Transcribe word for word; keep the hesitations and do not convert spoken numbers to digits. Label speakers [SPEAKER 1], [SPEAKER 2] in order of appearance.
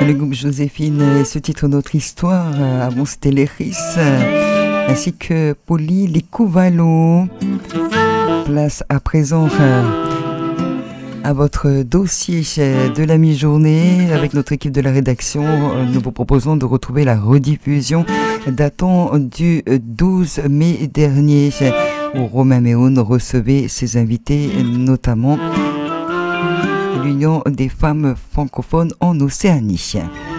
[SPEAKER 1] Le groupe Joséphine et ce titre Notre Histoire, avant c'était les Ris, ainsi que Poli Lekouvalo. Place à présent à votre dossier de la mi-journée. Avec notre équipe de la rédaction, nous vous proposons de retrouver la rediffusion datant du douze mai dernier, où Romain Méhoun recevait ses invités, notamment l'Union des femmes francophones en Océanie.